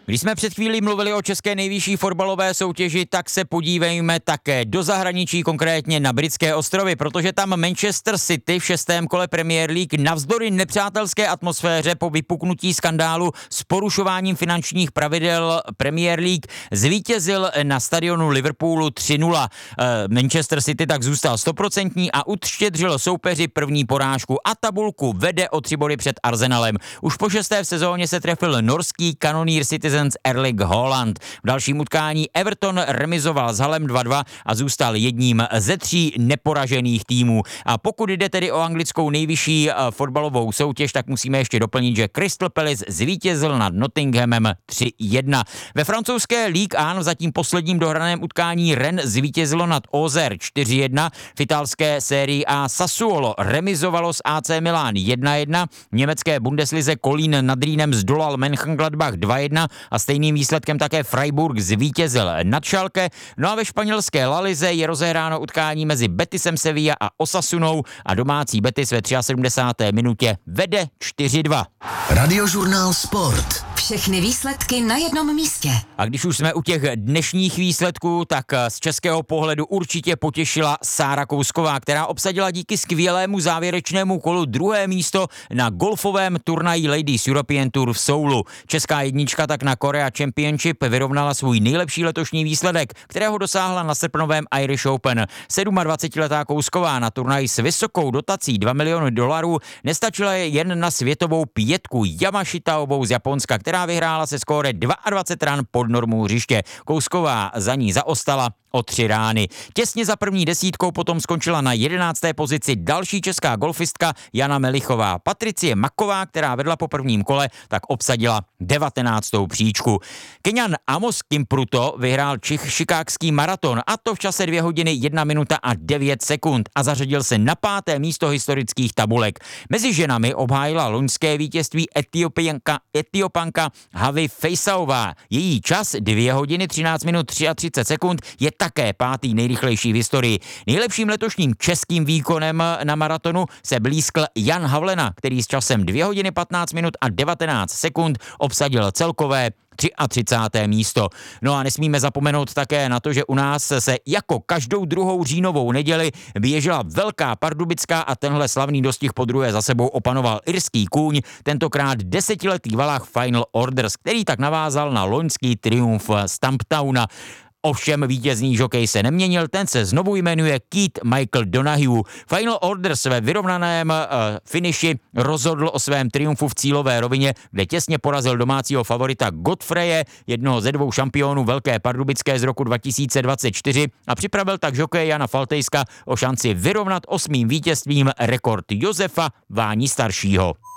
Když jsme před chvílí mluvili o české nejvyšší fotbalové soutěži, tak se podívejme také do zahraničí, konkrétně na Britské ostrovy, protože tam Manchester City v 6. kole Premier League navzdory nepřátelské atmosféře po vypuknutí skandálu s porušováním finančních pravidel Premier League zvítězil na stadionu Liverpoolu 3-0. Manchester City tak zůstal 100% a uštědřil soupeři první porážku a tabulku vede o 3 body před Arsenalem. Už po 6. v sezóně se trefil norský kanonýr Citizens Erling Haaland. V dalším utkání Everton remizoval s Hullem 2-2 a zůstal jedním ze 3 neporažených týmů. A pokud jde tedy o anglickou nejvyšší fotbalovou soutěž, tak musíme ještě doplnit, že Crystal Palace zvítězil nad Nottinghamem 3-1. Ve francouzské Ligue 1 v zatím posledním dohraném utkání Rennes zvítězilo nad Auxerre 4-1. V italské sérii A Sassuolo remizovalo s AC Milan 1-1. V německé Bundeslize Kolín nad Rýnem zdolal Mönchengladbach 2-1 a stejným výsledkem také Freiburg zvítězil nad Schalke. No a ve španělské La Lize je rozehráno utkání mezi Betisem Sevilla a Osasunou a domácí Betis ve 73. minutě vede 4-2. Radiožurnál Sport. Všechny výsledky na jednom místě. A když už jsme u těch dnešních výsledků, tak z českého pohledu určitě potěšila Sára Kousková, která obsadila díky skvělému závěrečnému kolu 2. místo na golfovém turnaji Ladies European Tour v Soulu. Česká jednička tak na Korea Championship vyrovnala svůj nejlepší letošní výsledek, kterého dosáhla na srpnovém Irish Open. 27letá Kousková na turnaji s vysokou dotací $2 miliony nestačila jen na světovou 5 Yamashitaovou z Japonska, která vyhrála se skóre 22 ran pod normou hřiště. Kousková za ní zaostala o 3 rány. Těsně za první desítkou potom skončila na 11. pozici další česká golfistka Jana Melichová. Patricie Maková, která vedla po prvním kole, tak obsadila 19. příčku. Keňan Amos Kimpruto vyhrál chicagský maraton a to v čase 2 hodiny 1 minuta a 9 sekund a zařadil se na 5. místo historických tabulek. Mezi ženami obhájila loňské vítězství Etiopanka Havi Fejsaová. Její čas 2 hodiny 13 minut 33 sekund je také 5. nejrychlejší v historii. Nejlepším letošním českým výkonem na maratonu se blízkl Jan Havlena, který s časem 2 hodiny 15 minut a 19 sekund obsadil celkové 33. místo. No a nesmíme zapomenout také na to, že u nás se jako každou druhou říjnovou neděli běžela velká pardubická a tenhle slavný dostih podruhé za sebou opanoval irský kůň, tentokrát 10letý valach Final Orders, který tak navázal na loňský triumf Stumptowna. Ovšem vítězný žokej se neměnil, ten se znovu jmenuje Keith Michael Donahue. Final Orders ve vyrovnaném finiši rozhodl o svém triumfu v cílové rovině, kde těsně porazil domácího favorita Godfreje, jednoho ze 2 šampionů Velké Pardubické z roku 2024 a připravil tak žokeje Jana Faltejska o šanci vyrovnat 8. vítězstvím rekord Josefa Váni staršího.